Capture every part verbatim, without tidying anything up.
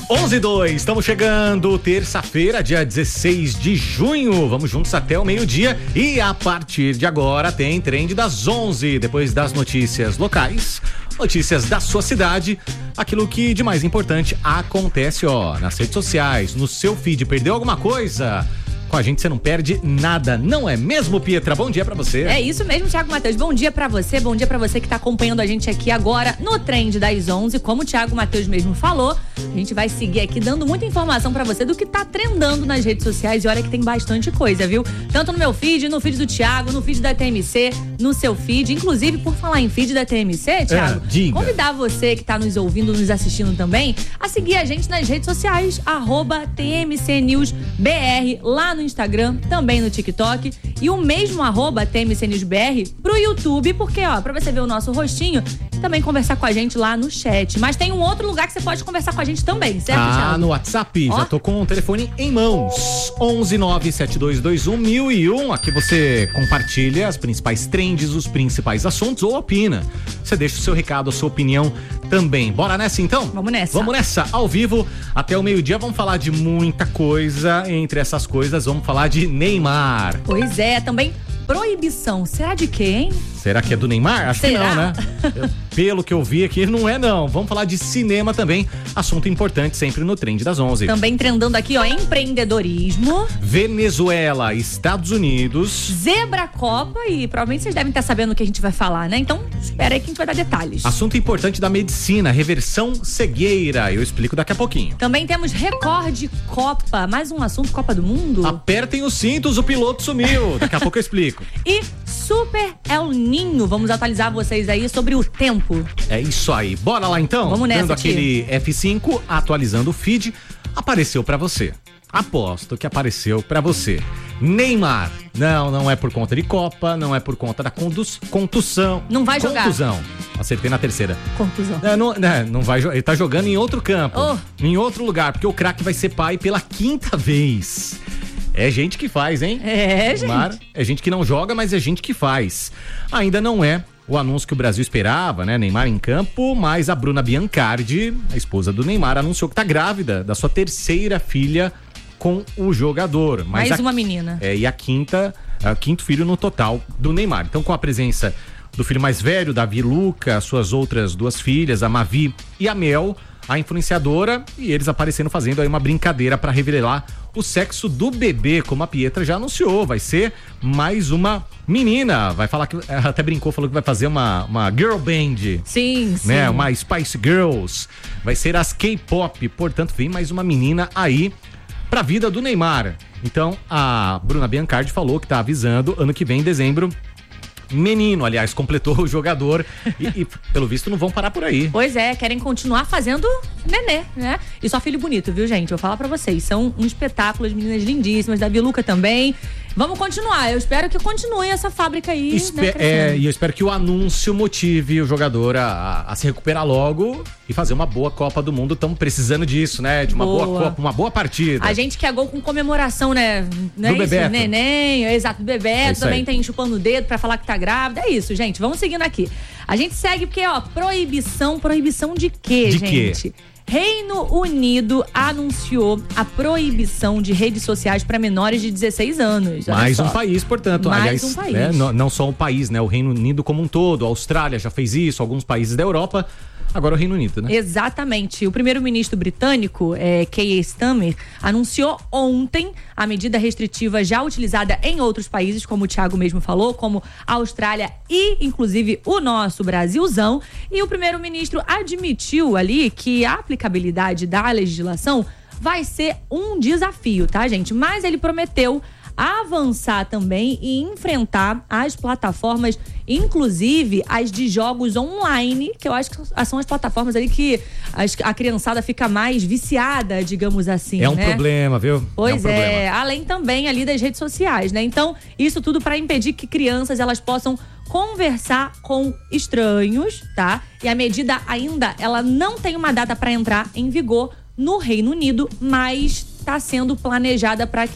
onze e dois, estamos chegando, terça-feira, dia dezesseis de junho. Vamos juntos até o meio-dia e a partir de agora tem Trend das onze. Depois das notícias locais, notícias da sua cidade, aquilo que de mais importante acontece, ó, nas redes sociais, no seu feed. Perdeu alguma coisa? Com a gente você não perde nada, não é mesmo, Pietra? Bom dia pra você. É isso mesmo, Thiago Matheus. Bom dia pra você, bom dia pra você que tá acompanhando a gente aqui agora no Trend das onze. Como o Thiago Matheus mesmo falou, a gente vai seguir aqui dando muita informação pra você do que tá trendando nas redes sociais. E olha que tem bastante coisa, viu? Tanto no meu feed, no feed do Thiago, no feed da T M C, no seu feed. Inclusive, por falar em feed da T M C, Thiago, é, diga. Convidar você que tá nos ouvindo, nos assistindo também, a seguir a gente nas redes sociais, arroba T M C News B R, lá no Instagram, também no TikTok, e o mesmo arroba T M C News B R pro YouTube, porque, ó, pra você ver o nosso rostinho e também conversar com a gente lá no chat. Mas tem um outro lugar que você pode conversar com a gente também, certo, Ah, Thiago? no WhatsApp, ó. Já tô com o telefone em mãos, onze nove sete dois dois um mil e um. Aqui você compartilha as principais trends, os principais assuntos ou opina. Você deixa o seu recado, a sua opinião também. Bora nessa então? Vamos nessa. Vamos nessa, ao vivo, até o meio-dia. Vamos falar de muita coisa. Entre essas coisas, vamos falar de Neymar. Pois é, também proibição. Será de quê, hein? Será que é do Neymar? Acho Será? que não, né? Pelo que eu vi aqui, não é não. Vamos falar de cinema também. Assunto importante sempre no Trend das onze. Também trendando aqui, ó, empreendedorismo. Venezuela, Estados Unidos. Zebra Copa e provavelmente vocês devem estar sabendo o que a gente vai falar, né? Então, espera aí que a gente vai dar detalhes. Assunto importante da medicina, reversão cegueira. Eu explico daqui a pouquinho. Também temos recorde Copa. Mais um assunto, Copa do Mundo. Apertem os cintos, o piloto sumiu. Daqui a pouco eu explico. E Super El Ninho. Vamos atualizar vocês aí sobre o tempo. É isso aí. Bora lá então? Vamos nessa, Dando tio. aquele F cinco, atualizando o feed, apareceu pra você. Aposto que apareceu pra você. Neymar. Não, não é por conta de Copa, não é por conta da condus, contusão. Não vai jogar. Contusão. Acertei na terceira. Contusão. É, não, né, não vai jogar. Ele tá jogando em outro campo. Oh. Em outro lugar, porque o craque vai ser pai pela quinta vez. É gente que faz, hein? É, Neymar, gente. é gente que não joga, mas é gente que faz. Ainda não é o anúncio que o Brasil esperava, né? Neymar em campo, mas a Bruna Biancardi, a esposa do Neymar, anunciou que tá grávida da sua terceira filha com o jogador. Mas Mais a, uma menina. É, e a quinta, a quinto filho no total do Neymar. Então, com a presença do filho mais velho, Davi Luca, suas outras duas filhas, a Mavi e a Mel, a influenciadora, e eles aparecendo fazendo aí uma brincadeira para revelar o sexo do bebê, como a Pietra já anunciou. Vai ser mais uma menina. Vai falar que, até brincou, falou que vai fazer uma, uma girl band. Sim, sim. Né? Uma Spice Girls. Vai ser as K-pop. Portanto, vem mais uma menina aí pra vida do Neymar. Então, a Bruna Biancardi falou que tá avisando ano que vem, em dezembro, menino, aliás, completou o jogador e, e, pelo visto, não vão parar por aí. Pois é, querem continuar fazendo nenê, né? E só filho bonito, viu, gente? Vou falar pra vocês, são um espetáculo, as meninas lindíssimas, Davi Luca também. Vamos continuar, eu espero que continue essa fábrica aí, Espe- né, é, e eu espero que o anúncio motive o jogador a, a, a se recuperar logo e fazer uma boa Copa do Mundo. Estamos precisando disso, né? De uma boa. boa Copa, uma boa partida. A gente quer gol com comemoração, né? Não é do isso? Bebeto. Neném, exato, do Bebeto, É isso também aí. tem chupando o dedo pra falar que tá grávida. É isso, gente, vamos seguindo aqui. A gente segue porque, ó, proibição, proibição de quê, De gente? quê? Reino Unido anunciou a proibição de redes sociais para menores de dezesseis anos. Olha Mais só. um país, portanto. Mais Aliás, um país. né, não, não só um país, né? O Reino Unido como um todo. A Austrália já fez isso, alguns países da Europa. Agora o Reino Unido, né? Exatamente. O primeiro-ministro britânico, é, Keir Starmer, anunciou ontem a medida restritiva já utilizada em outros países, como o Thiago mesmo falou, como a Austrália e, inclusive, o nosso Brasilzão. E o primeiro-ministro admitiu ali que a aplicabilidade da legislação vai ser um desafio, tá, gente? Mas ele prometeu avançar também e enfrentar as plataformas, inclusive as de jogos online, que eu acho que são as plataformas ali que as, a criançada fica mais viciada, digamos assim, É um né? problema, viu? Pois é, um é, problema. além também ali das redes sociais, né? Então, isso tudo para impedir que crianças elas possam conversar com estranhos, tá? E a medida ainda, ela não tem uma data para entrar em vigor no Reino Unido, mas está sendo planejada para que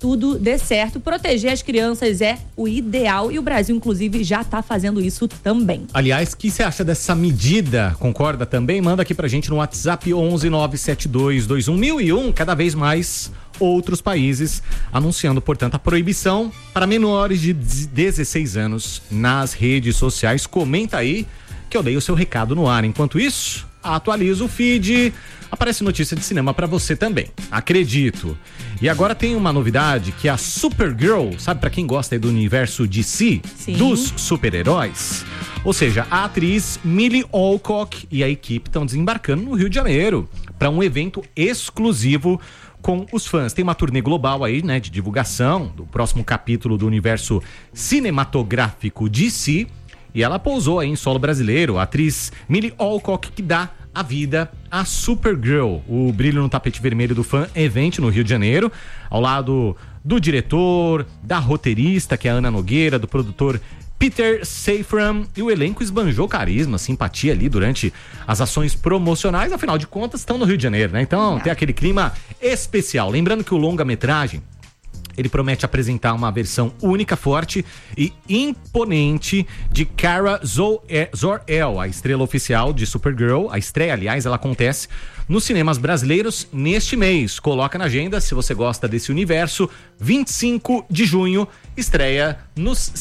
tudo dê certo. Proteger as crianças é o ideal e o Brasil, inclusive, já tá fazendo isso também. Aliás, o que você acha dessa medida? Concorda também? Manda aqui pra gente no WhatsApp onze nove sete dois dois um mil e um. Cada vez mais outros países anunciando, portanto, a proibição para menores de dezesseis anos nas redes sociais. Comenta aí que eu dei o seu recado no ar. Enquanto isso, atualiza o feed. Aparece notícia de cinema pra você também, acredito. E agora tem uma novidade que a Supergirl, sabe pra quem gosta aí do universo D C, Sim. dos super-heróis? Ou seja, a atriz Millie Alcock e a equipe estão desembarcando no Rio de Janeiro para um evento exclusivo com os fãs. Tem uma turnê global aí, né, de divulgação do próximo capítulo do universo cinematográfico D C. E ela pousou aí em solo brasileiro, a atriz Millie Alcock, que dá a vida a Supergirl, o brilho no tapete vermelho do Fan Event no Rio de Janeiro, ao lado do diretor, da roteirista, que é a Ana Nogueira, do produtor Peter Safran, e o elenco esbanjou carisma, simpatia ali durante as ações promocionais, afinal de contas estão no Rio de Janeiro, né? Então tem aquele clima especial. Lembrando que o longa-metragem, ele promete apresentar uma versão única, forte e imponente de Kara Zor-El, a estrela oficial de Supergirl. A estreia, aliás, ela acontece nos cinemas brasileiros neste mês. Coloca na agenda, se você gosta desse universo, vinte e cinco de junho, estreia nos